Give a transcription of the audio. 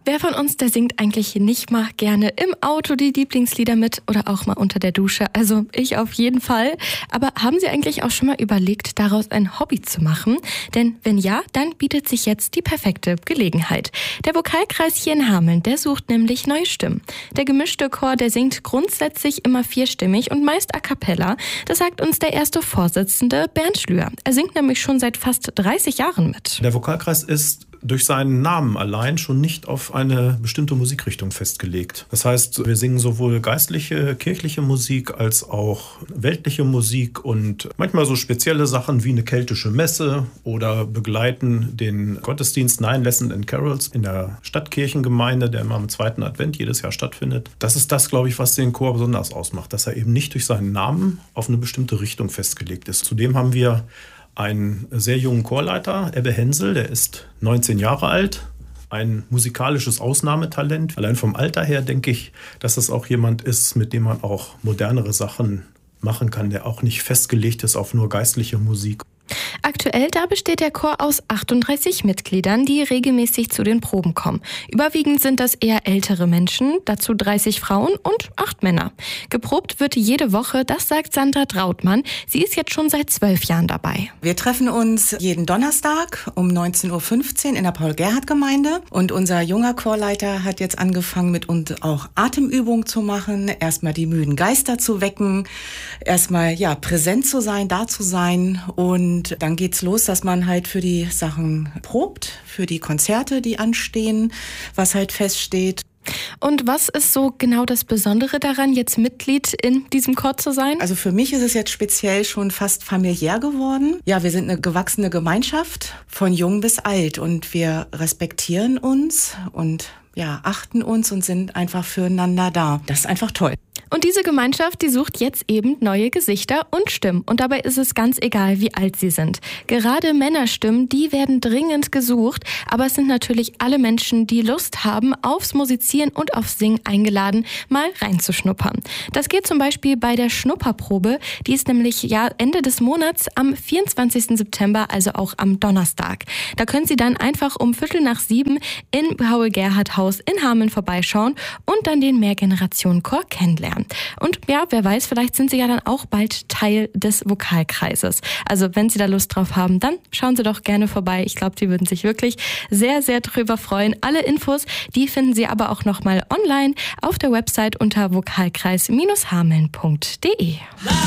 Wer von uns, der singt eigentlich nicht mal gerne im Auto die Lieblingslieder mit oder auch mal unter der Dusche? Also ich auf jeden Fall. Aber haben Sie eigentlich auch schon mal überlegt, daraus ein Hobby zu machen? Denn wenn ja, dann bietet sich jetzt die perfekte Gelegenheit. Der Vokalkreis hier in Hameln, der sucht nämlich neue Stimmen. Der gemischte Chor, der singt grundsätzlich immer vierstimmig und meist a cappella. Das sagt uns der erste Vorsitzende Bernd Schlür. Er singt nämlich schon seit fast 30 Jahren mit. Der Vokalkreis ist durch seinen Namen allein schon nicht auf eine bestimmte Musikrichtung festgelegt. Das heißt, wir singen sowohl geistliche, kirchliche Musik als auch weltliche Musik und manchmal so spezielle Sachen wie eine keltische Messe oder begleiten den Gottesdienst Nine Lessons and Carols in der Stadtkirchengemeinde, der immer am 2. Advent jedes Jahr stattfindet. Das ist das, glaube ich, was den Chor besonders ausmacht, dass er eben nicht durch seinen Namen auf eine bestimmte Richtung festgelegt ist. Zudem haben wir einen sehr jungen Chorleiter, Ebbe Hensel, der ist 19 Jahre alt, ein musikalisches Ausnahmetalent. Allein vom Alter her denke ich, dass das auch jemand ist, mit dem man auch modernere Sachen machen kann, der auch nicht festgelegt ist auf nur geistliche Musik. Aktuell, da besteht der Chor aus 38 Mitgliedern, die regelmäßig zu den Proben kommen. Überwiegend sind das eher ältere Menschen, dazu 30 Frauen und 8 Männer. Geprobt wird jede Woche, das sagt Sandra Trautmann. Sie ist jetzt schon seit 12 Jahren dabei. Wir treffen uns jeden Donnerstag um 19.15 Uhr in der Paul-Gerhardt-Gemeinde. Und unser junger Chorleiter hat jetzt angefangen, mit uns auch Atemübungen zu machen. Erstmal die müden Geister zu wecken, erstmal präsent zu sein, da zu sein. Und dann geht's los, dass man halt für die Sachen probt, für die Konzerte, die anstehen, was halt feststeht. Und was ist so genau das Besondere daran, jetzt Mitglied in diesem Chor zu sein? Also für mich ist es jetzt speziell schon fast familiär geworden. Ja, wir sind eine gewachsene Gemeinschaft von jung bis alt und wir respektieren uns und achten uns und sind einfach füreinander da. Das ist einfach toll. Und diese Gemeinschaft, die sucht jetzt eben neue Gesichter und Stimmen. Und dabei ist es ganz egal, wie alt sie sind. Gerade Männerstimmen, die werden dringend gesucht. Aber es sind natürlich alle Menschen, die Lust haben, aufs Musizieren und aufs Singen eingeladen, mal reinzuschnuppern. Das geht zum Beispiel bei der Schnupperprobe. Die ist nämlich Ende des Monats am 24. September, also auch am Donnerstag. Da können Sie dann einfach um 6:45 im Paul-Gerhardt-Haus in Hameln vorbeischauen und dann den Mehrgenerationen-Chor kennenlernen. Und wer weiß, vielleicht sind Sie ja dann auch bald Teil des Vokalkreises. Also wenn Sie da Lust drauf haben, dann schauen Sie doch gerne vorbei. Ich glaube, Sie würden sich wirklich sehr, sehr drüber freuen. Alle Infos, die finden Sie aber auch nochmal online auf der Website unter vokalkreis-hameln.de.